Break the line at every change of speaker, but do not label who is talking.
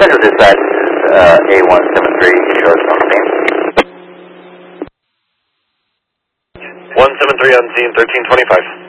Central Dispatch, this is A173, short on scene.
173 on scene, 1325.